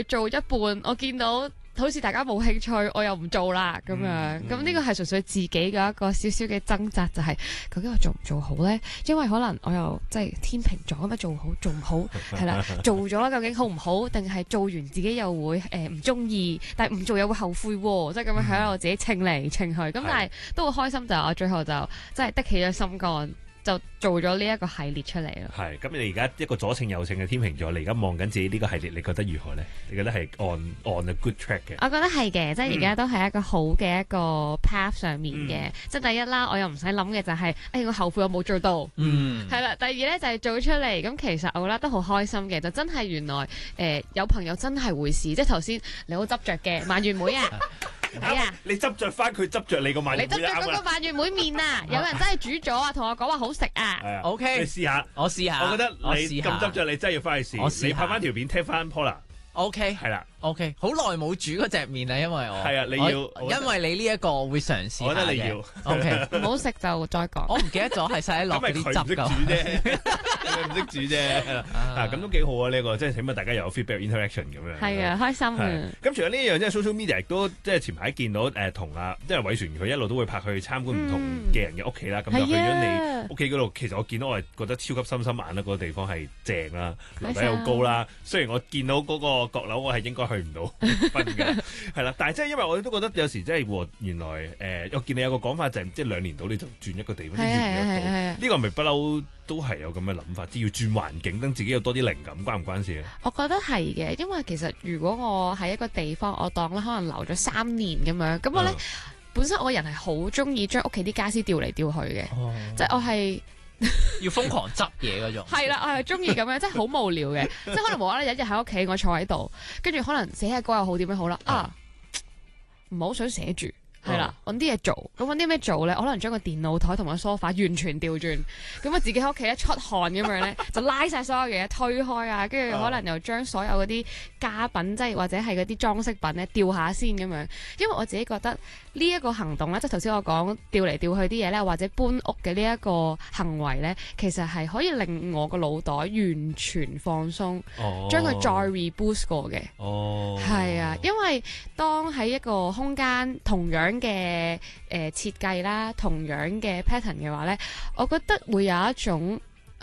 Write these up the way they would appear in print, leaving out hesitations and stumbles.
會做一半，我見到好似大家冇興趣，我又唔做啦咁樣。咁呢個係純粹自己嘅一個少少嘅掙扎，就係究竟我做唔做好呢？因為可能我又即係天秤座咁樣，做好做唔好係啦，做咗究竟好唔好，定係做完自己又會唔中意，但係唔做又會後悔喎，即係咁樣喺度自己稱嚟稱去。咁但係都好開心，就係我最後就真係的起咗心肝。就做咗呢一個系列出嚟咯。 係，咁你而家一個左稱右稱嘅天秤座，你而家望緊自己呢個系列，你覺得如何咧？你覺得係 on a good track 嘅？ 我覺得係嘅，即係而家都係一個好嘅一個 path 上面嘅。即係第一啦，我又唔使諗嘅就係，我後悔我冇做到。係啦，第二咧就係做出嚟，咁其實我覺得都好開心嘅，就真係原來有朋友真係會試，即係頭先你好執着嘅蔓越莓啊。係啊！ 你執着翻佢執着你個蔓越莓， 你執着嗰個蔓越莓麵啊！有人真係煮咗啊，同我講話好食啊。 OK， 你試下， 我試下。 我覺得你咁執着，你真係要翻去試。你拍翻條片踢翻 Paula。 OK， 係啦。 OK， 好耐冇煮嗰隻麵啦，因為我係啊，你要因為你呢一個我會嘗試。 我覺得你要 OK， 唔好食就再講。 我唔記得咗係使落嗰啲汁㗎。 佢唔識煮啫，咁都幾好啊！呢個即係起碼大家又有 feedback interaction 咁樣。係啊，開心啊！ 咁除咗呢一樣，即係 social media 亦都即係前排見到同即係偉璇佢一路都會拍去參觀唔同嘅人嘅屋企啦。咁就去咗你屋企嗰度，其實我見到我係覺得超級心心眼啦，嗰個地方係正啦，樓底好高啦。雖然我見到嗰個閣樓，我係應該去唔到瞓嘅，係啦。但係即係因為我都覺得有時即係原來我見你有個講法就係即係2年到你就轉一個地方，呢個係咪不嬲都係有咁嘅諗法，只要轉環境，等自己有多啲靈感，關唔關事咧？ 我覺得係嘅，因為其實如果我喺一個地方，我當咧可能留咗3年咁樣，咁我咧本身我個人係好中意將屋企啲家私調嚟調去嘅，即係我係要瘋狂執嘢嗰種。 係啦，我係中意咁樣，即係好無聊嘅，即係可能無啦啦有一日喺屋企，我坐喺度，跟住可能寫下歌又好，點樣好啦唔好想寫住。係啦，揾啲嘢做，咁揾啲咩做咧？我可能將個電腦台同埋 sofa 完全調轉，咁我自己喺屋企咧出汗咁樣咧，就拉晒所有嘢推開啊，跟住可能又將所有嗰啲家品，即係或者係嗰啲裝飾品咧調下先咁樣。因為我自己覺得呢一個行動咧，即係頭先我講調嚟調去啲嘢咧，或者搬屋嘅呢一個行為咧，其實係可以令我個腦袋完全放鬆，將佢再 reboost 過嘅。係啊，因為當喺一個空間同樣嘅設計啦，同樣嘅 pattern 嘅話咧，我覺得會有一種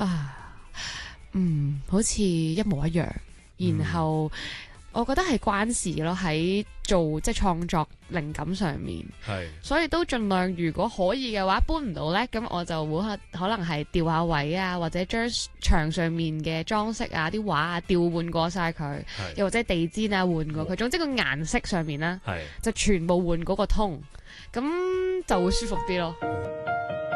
好似一模一樣，然後我覺得係關事咯，喺做即係創作靈感上面，所以都盡量如果可以嘅話搬唔到咧，咁我就會可能係調下位啊，或者將牆上面嘅裝飾啊、啲畫啊調換過晒佢，又或者地氈啊換過佢，總之個顏色上面啦，就全部換嗰個通，咁就會舒服啲咯。